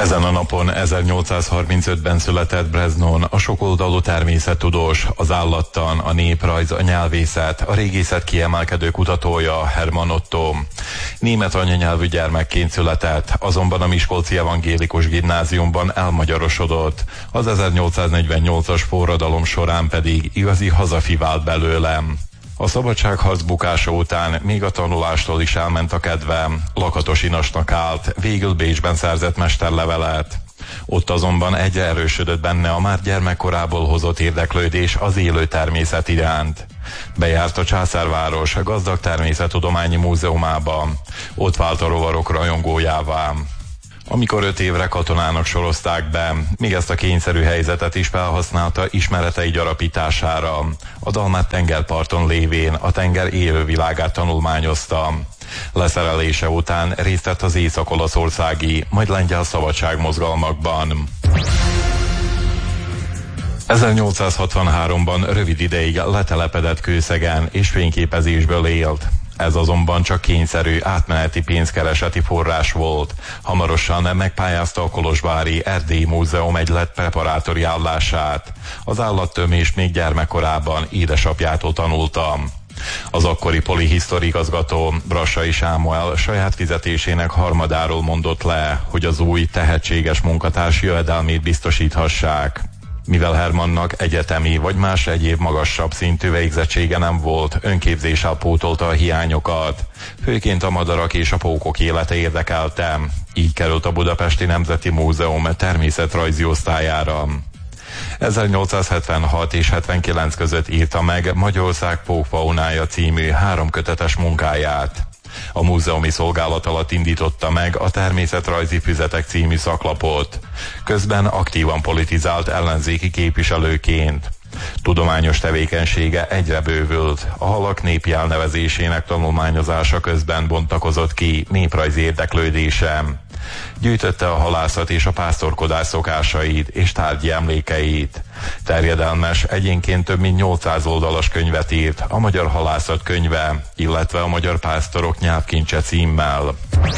Ezen a napon 1835-ben született Breznon, a sokoldalú természettudós, az állattan, a néprajz, a nyelvészet, a régészet kiemelkedő kutatója, Hermann Otto. Német anyanyelvű gyermekként született, azonban a Miskolci Evangélikus Gimnáziumban elmagyarosodott. Az 1848-as forradalom során pedig igazi hazafi vált belőlem. A szabadságharc bukása után még a tanulástól is elment a kedve. Lakatos inasnak állt, végül Bécsben szerzett mesterlevelet. Ott azonban egyre erősödött benne a már gyermekkorából hozott érdeklődés az élő természet iránt. Bejárt a Császárváros gazdag természettudományi múzeumába. Ott vált a rovarok rajongójává. Amikor 5 évre katonának sorozták be, még ezt a kényszerű helyzetet is felhasználta ismeretei gyarapítására. A Dalmát tengerparton lévén a tenger élővilágát tanulmányozta. Leszerelése után részt vett az észak-olaszországi, majd lengyel szabadságmozgalmakban. 1863-ban rövid ideig letelepedett Kőszegen és fényképezésből élt. Ez azonban csak kényszerű átmeneti pénzkereseti forrás volt. Hamarosan megpályázta a kolozsvári Erdélyi Múzeum egy lett preparátori állását. Az állattömés még gyermekkorában édesapjától tanulta. Az akkori polihisztor igazgató, Brassai Sámuel saját fizetésének harmadáról mondott le, hogy az új tehetséges munkatárs jövedelmét biztosíthassák. Mivel Hermannnak egyetemi vagy más egyéb magasabb szintű végzettsége nem volt, önképzéssel pótolta a hiányokat. Főként a madarak és a pókok élete érdekelte. Így került a Budapesti Nemzeti Múzeum természetrajzi osztályára. 1876 és 79 között írta meg Magyarország pókfaunája című 3 kötetes munkáját. A múzeumi szolgálat alatt indította meg a Természetrajzi Füzetek című szaklapot. Közben aktívan politizált ellenzéki képviselőként. Tudományos tevékenysége egyre bővült, a halak népi elnevezésének tanulmányozása közben bontakozott ki néprajzi érdeklődése. Gyűjtötte a halászat és a pásztorkodás szokásait és tárgyi emlékeit. Terjedelmes, egyénként több mint 800 oldalas könyvet írt, a Magyar Halászat könyve, illetve a Magyar Pásztorok nyelvkincse címmel.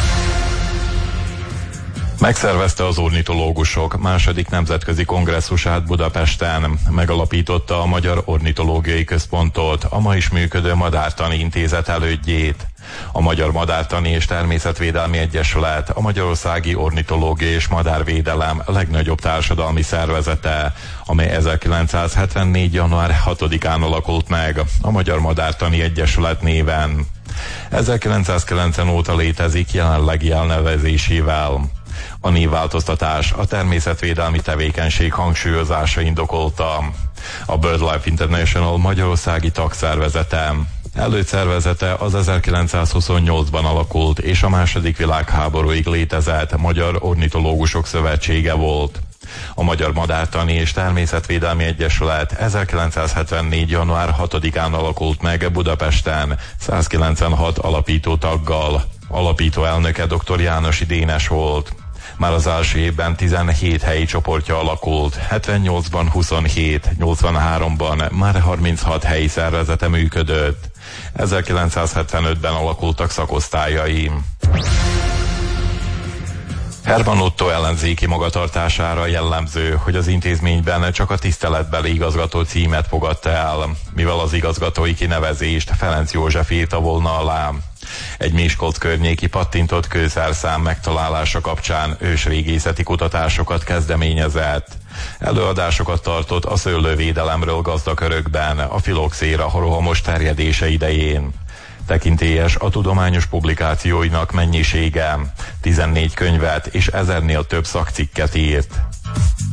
Megszervezte az ornitológusok második nemzetközi kongresszusát Budapesten, megalapította a Magyar Ornitológiai Központot, a ma is működő Madártani Intézet elődjét. A Magyar Madártani és Természetvédelmi Egyesület a Magyarországi Ornitológiai és Madárvédelem legnagyobb társadalmi szervezete, amely 1974. január 6-án alakult meg a Magyar Madártani Egyesület néven. 1990 óta létezik jelenlegi elnevezésével. A névváltoztatás a természetvédelmi tevékenység hangsúlyozása indokolta. A BirdLife International magyarországi tagszervezete. Előszervezete az 1928-ban alakult és a II. Világháborúig létezett Magyar Ornitológusok Szövetsége volt. A Magyar Madártani és Természetvédelmi Egyesület 1974. január 6-án alakult meg Budapesten 196 alapító taggal. Alapító elnöke dr. Jánosi Dénes volt. Már az első évben 17 helyi csoportja alakult, 78-ban 27, 83-ban már 36 helyi szervezete működött. 1975-ben alakultak szakosztályai. Hermann Otto ellenzéki magatartására jellemző, hogy az intézményben csak a tiszteletbeli igazgató címet fogadta el, mivel az igazgatói kinevezést Ferenc József írta volna alá. Egy Miskolc környéki pattintott kőszerszám megtalálása kapcsán ősrégészeti kutatásokat kezdeményezett. Előadásokat tartott a szőlővédelemről gazdakörökben a filoxéra rohamos terjedése idején. Tekintélyes a tudományos publikációinak mennyisége, 14 könyvet és 1000-nél több szakcikket írt.